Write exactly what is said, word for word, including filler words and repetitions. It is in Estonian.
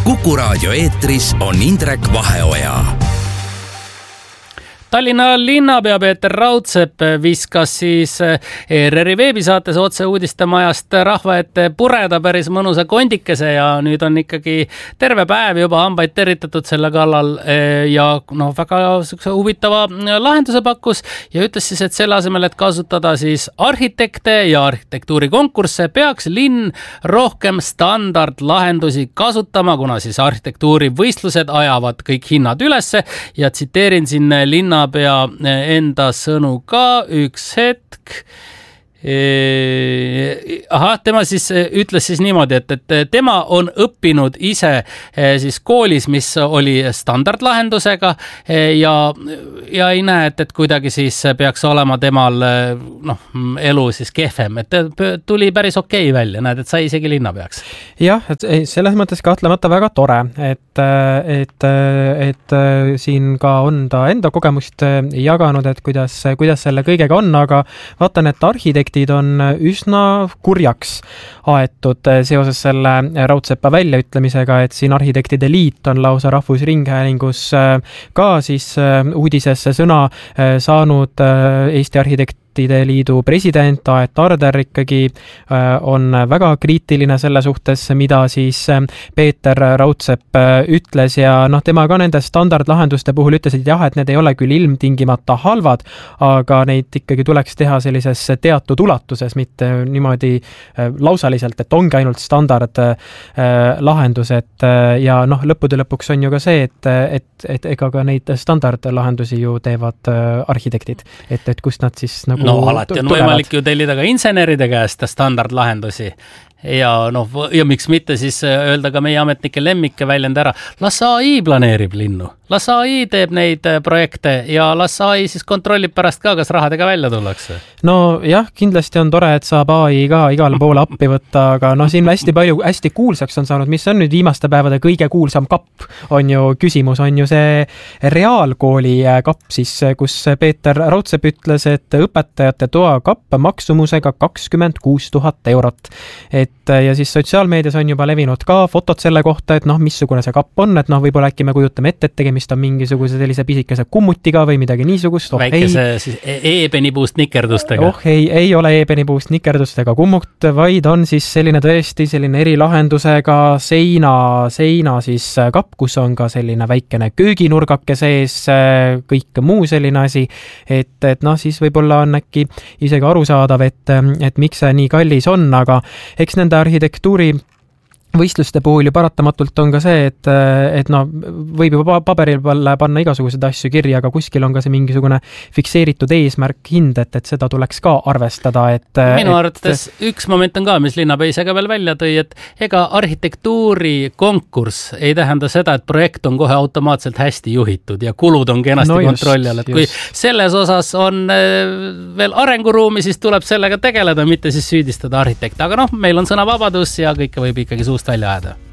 Kuku Raadio eetris on Indrek Vaheoja. Tallinna linnapea Peeter Raudsepp viskas siis E R R-i veebisaates Otse uudistemajast rahva ette pureda päris mõnusa kondikese ja nüüd on ikkagi terve päev juba hambaid teritatud selle kallal ja no, väga huvitava lahenduse pakkus ja ütles siis, et selle asemel, et kasutada siis arhitekte ja arhitektuurikonkursse, peaks linn rohkem standardlahendusi kasutama, kuna siis arhitektuurivõistlused ajavad kõik hinnad ülesse ja tsiteerin siin linna pea enda sõnu ka üks hetk. Aha, tema siis ütles siis niimoodi, et, et tema on õppinud ise siis koolis, mis oli standardlahendusega ja, ja ei näe, et, et kuidagi siis peaks olema temal noh, elu siis kehvem, et tuli päris okei välja, näed, et sai isegi linnapeaks. Jah, et selles mõttes kahtlemata väga tore, et, et, et siin ka on ta enda kogemust jaganud, et kuidas, kuidas selle kõigega on, aga vaatan, et arhitekti on üsna kurjaks aetud seoses selle Raudsepa väljaütlemisega, et siin Arhitektide Liit on lausa Rahvusringhäälingus ka siis uudisesse sõna saanud. Eesti Arhitektide Liidu president Aet Arder ikkagi on väga kriitiline selle suhtes, mida siis Peeter Raudsepp ütles ja noh, tema ka nende standardlahenduste puhul ütles, et jah, et need ei ole küll ilmtingimata halvad, aga neid ikkagi tuleks teha sellises teatud ulatuses, mitte niimoodi lausaliselt, et ongi ainult standardlahendused ja noh, lõppude lõpuks on ju ka see, et, et, et ega ka neid standardlahendusi ju teevad arhitektid, et, et kust nad siis nagu no alati on võimalik ju tellida ka inseneride käest standardlahendusi ja noh, ja miks mitte siis öelda ka meie ametnike lemmike väljend ära, las A I planeerib linnu, las A I teeb neid projekte ja las A I siis kontrollib pärast ka, kas rahadega välja tullakse. No jah, kindlasti on tore, et saab A I ka igale poole appi võtta, aga noh, siin hästi palju, hästi kuulsaks on saanud, mis on nüüd viimaste päevade kõige kuulsam kapp, on ju küsimus, on ju see reaalkooli kapp siis, kus Peeter Raudsepp ütles, et õpetajate toa kapp maksumusega kakskümmend kuus tuhat eurot. Et ja siis sotsiaalmeedias on juba levinud ka fotod selle kohta, et noh, missugune see kapp on, et noh, võib-olla äkki me kujutame ette, et tegemist on mingisuguse sellise pisikese kummutiga või midagi niisugust. Oh, väikese ei, siis eebenipuust nikerdustega. Oh ei, ei ole eebenipuust nikerdustega kummut, vaid on siis selline tõesti selline erilahendusega seina, seina siis kapp, kus on ka selline väikene kööginurgake sees, kõik muu selline asi, et, et noh, siis võib-olla on äkki isegi arusaadav, et, et miks see nii kallis on, aga eks nende arhitektuuri võistluste puhul ju paratamatult on ka see, et, et no, võib juba paberil panna igasuguseid asju kirja, aga kuskil on ka see mingisugune fikseeritud eesmärk hind, et, et seda tuleks ka arvestada. Et, minu arvates üks moment on ka, mis linnapea ise ka veel välja tõi, et ega arhitektuuri konkurss ei tähenda seda, et projekt on kohe automaatselt hästi juhitud ja kulud on kenasti no kontrolli all. Et kui just. Selles osas on veel arenguruumi, siis tuleb sellega tegeleda, mitte siis süüdistada arhitekte. Aga noh, meil on sõnavabadus ja kõike võib ikkagi suust välja ajada.